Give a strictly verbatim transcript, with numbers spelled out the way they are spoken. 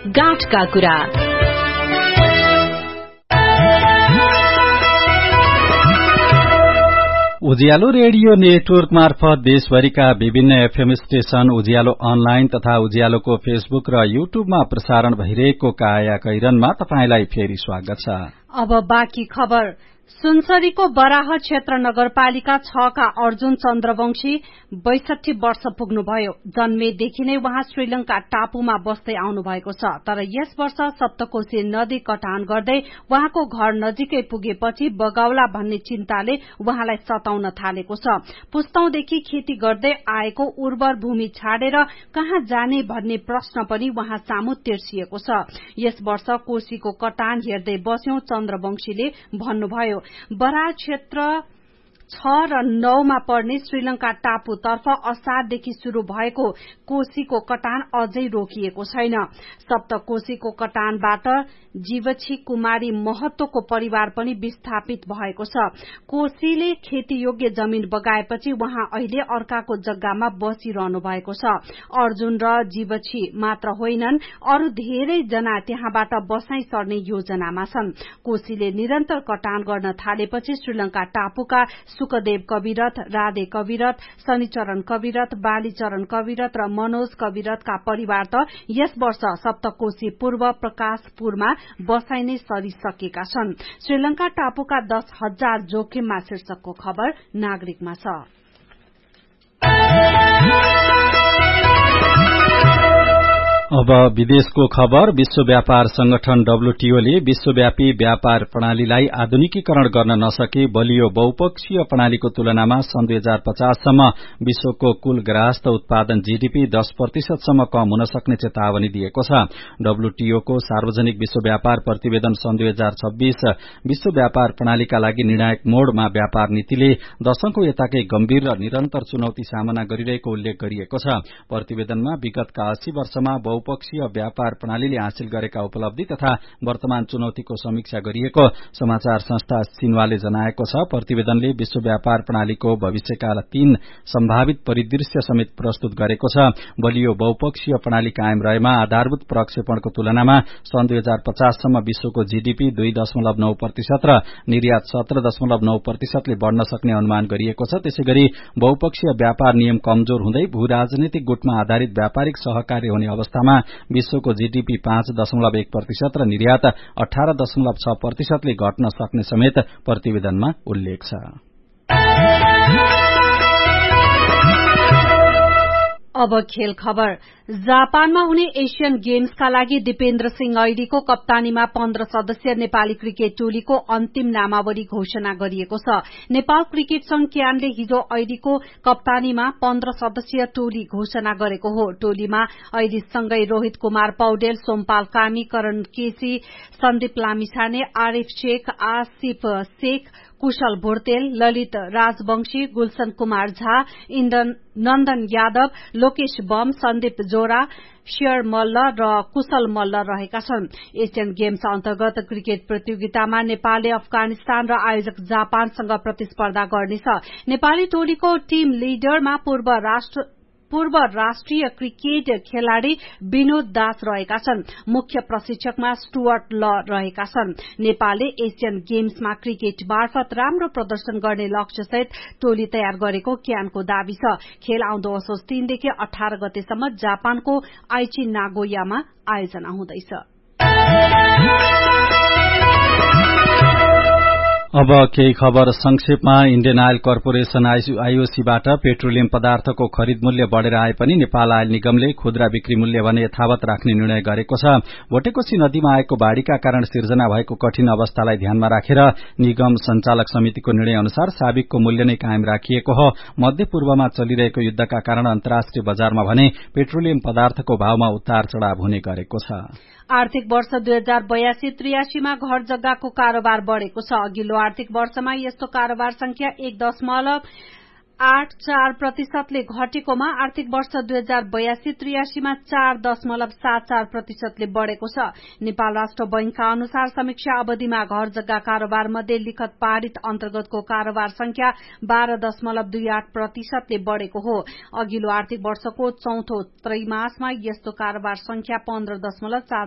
गाँठका कुरा। उज्यालो radio network मार्फत देशभरिका विभिन्न एफएम स्टेशन, उज्यालो अनलाइन तथा उज्यालोको फेसबुक र युट्युबमा प्रसारण भइरहेको काया कैरनमा तपाईंलाई फेरि स्वागत छ। अब बाँकी खबर। सुनसरीको बराह क्षेत्र नगरपालिका छ का अर्जुन चन्द्रवंशी बैसठी वर्ष पुग्नुभयो। जन्मेदेखि नै उहाँ श्रीलंका टापुमा बस्दै आउनु भएको छ, तर यस वर्ष सप्तकोशी नदी कटान गर्दै उहाँको घर नजिकै पुगेपछि बगाउला भन्ने चिन्ताले उहाँलाई सताउन थालेको छ। पुस्तौंदेखि खेती गर्दै आएको उर्वर भूमि छाडेर कहाँ जाने भन्ने प्रश्न पनि उहाँ सामु तिर्सिएको छ। यस वर्ष कोशीको कटान हेर्दै बस्यौं, चन्द्रवंशीले भन्नुभयो। बराह क्षेत्र छ र नौमा पर्ने श्रीलंका टापुतर्फ असारदेखि शुरू भएको कोशीको कटान अझै रोकिएको छैन। सप्तकोशीको कटानबाट जीवछी कुमारी महतोको परिवार पनि विस्थापित भएको छ। कोशीले खेतीयोग्य जमीन बगाएपछि उहाँ अहिले अर्काको जग्गामा बसिरहनु भएको छ। अर्जुन र जीवछी मात्र होइनन्, अरू धेरै जना त्यहाँबाट बसाई सर्ने योजनामा छन्। कोशीले निरन्तर कटान गर्न थालेपछि श्रीलंका टापुका सुकदेव कविरथ, राधे कविरथ, शनिचरण कविरथ, बालीचरण कविरथ र मनोज कविरथका परिवार त यस वर्ष सप्तकोशी पूर्व प्रकाशपुरमा बसाइ नै सरिसकेका छन्। श्रीलंका टापुका दस हजार जोखिममा शीर्षकको खबर नागरिकमा छ। अब विदेशको खबर। विश्व व्यापार संगठन डब्ल्यूटीओ ले विश्वव्यापी व्यापार प्रणालीलाई आधुनिकीकरण गर्न नसके बलियो बहुपक्षीय प्रणालीको तुलनामा सन् दुई हजार पचाससम्म विश्वको कुल ग्राहस्थ उत्पादन जीडीपी दस प्रतिशतसम्म कम हुन सक्ने चेतावनी दिएको छ। डब्ल्यूटीओ को सार्वजनिक विश्व व्यापार प्रतिवेदन सन् दुई हजार छब्बीस विश्व व्यापार प्रणालीका लागि निर्णायक मोडमा व्यापार नीतिले दशकौं यताकै गम्भीर र निरन्तर चुनौती सामना गरिरहेको उल्लेख गरिएको छ। प्रतिवेदनमा विगतका अस्सी वर्षमा बहुपक्षीय व्यापार प्रणालीले हासिल गरेका उपलब्धि तथा वर्तमान चुनौतीको समीक्षा गरिएको समाचार संस्था सिन्वाले जनाएको छ। प्रतिवेदनले विश्व व्यापार प्रणालीको भविष्यका तीन सम्भावित परिदृश्य समेत प्रस्तुत गरेको छ। बलियो बहुपक्षीय प्रणाली कायम रहेमा आधारभूत प्रक्षेपणको तुलनामा सन् दुई हजार पचाससम्म विश्वको जीडीपी दुई दशमलव नौ प्रतिशत र निर्यात सत्र दशमलव नौ प्रतिशतले बढ़न सक्ने अनुमान गरिएको छ। त्यसैगरी बहुपक्षीय व्यापार नियम कमजोर हुँदै भू राजनीतिक गुटमा आधारित व्यापारिक सहकार्य हुने अवस्थामा विश्वको जीडीपी पाँच दशमलव एक प्रतिशत र निर्यात अठारह दशमलव छ प्रतिशतले घट्न सक्ने समेत प्रतिवेदनमा उल्लेख छ। अब खेल खबर। जापानमा हुने एशियन गेम्सका लागि दिपेन्द्र सिंह ऐडीको कप्तानीमा पन्ध्र सदस्यीय नेपाली क्रिकेट टोलीको अन्तिम नामावली घोषणा गरिएको छ। नेपाल क्रिकेट संघ क्यानले हिजो ऐडीको कप्तानीमा पन्ध्र सदस्यीय टोली घोषणा गरेको हो। टोलीमा ऐडीसँगै रोहित कुमार पौडेल, सोमपाल कामी, करण केसी, सन्दीप लामिछाने, आरिफ शेख, आसिफ शेख, कुशल भोर्तेल, ललित राजवंशी, गुलशन कुमार झा, इन्द्रन नन्दन यादव, लोकेश बम, सन्दीप जोरा, शेयर मल्ल र कुशल मल्ल रहेका छन्। एशियन गेम्स अन्तर्गत क्रिकेट प्रतियोगितामा नेपालले अफगानिस्तान र आयोजक जापानसँग प्रतिस्पर्धा गर्नेछ। नेपाली टोलीको टीम लिडरमा पूर्व राष्ट्र पूर्व राष्ट्रिय क्रिकेट खेलाड़ी विनोद दास रहेका छन्। मुख्य प्रशिक्षकमा स्टुअर्ट ल रहेका छन्। नेपालले एशियन गेम्समा क्रिकेट मार्फत राम्रो प्रदर्शन गर्ने लक्ष्यसहित टोली तयार गरेको क्यानको दावी छ। खेल आउँदो असोज तीनदेखि अठार गतेसम्म जापानको आइची नागोयामा आयोजना हुँदैछ। अब केही खबर संक्षेपमा। इण्डियन आयल कर्पोरेशन आईओसीबाट पेट्रोलियम पदार्थको खरिद मूल्य बढ़ेर आए पनि नेपाल आयल निगमले खुद्रा बिक्री मूल्य भने यथावत राख्ने निर्णय गरेको छ। भोटेकोशी नदीमा आएको बाढ़ीका कारण सिर्जना भएको कठिन अवस्थालाई ध्यानमा राखेर निगम संचालक समितिको निर्णय अनुसार साबिकको मूल्य नै कायम राखिएको हो। मध्यपूर्वमा चलिरहेको युद्धका कारण अन्तर्राष्ट्रिय बजारमा भने पेट्रोलियम पदार्थको भावमा उतार चढ़ाव हुने गरेको छ। आर्थिक वर्ष दुई हजार बयासी त्रियासीमा घर जग्गाको कारोबार बढ़ेको छ। अघिल्लो आर्थिक वर्षमा यस्तो कारोबार संख्या एक दशमलव आठ चार प्रतिशतले घटेकोमा आर्थिक वर्ष दुई हजार बयासी त्रियासीमा चार दशमलव सात चार प्रतिशतले बढ़ेको छ। नेपाल राष्ट्र बैंकका अनुसार समीक्षा अवधिमा घर जग्गा कारोबार मध्ये लिखत पारित अन्तर्गतको कारोबार संख्या बाह्र दशमलव दुई आठ प्रतिशतले बढ़ेको हो। अघिल्लो आर्थिक वर्षको चौथो त्रैमासमा यस्तो कारोबार संख्या पन्ध्र दशमलव चार